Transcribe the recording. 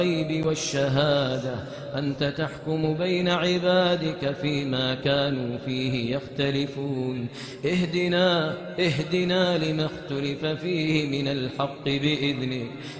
الغيب والشهادة أنت تحكم بين عبادك فيما كانوا فيه يختلفون اهدنا لما اختلف فيه من الحق بإذنك